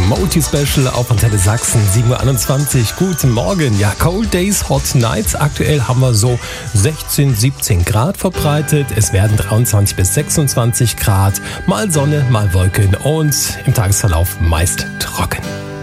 Moti-Special auf Antenne Sachsen, 7.21 Uhr. Guten Morgen. Ja, Cold Days, Hot Nights. Aktuell haben wir so 16, 17 Grad verbreitet. Es werden 23 bis 26 Grad. Mal Sonne, mal Wolken und im Tagesverlauf meist trocken.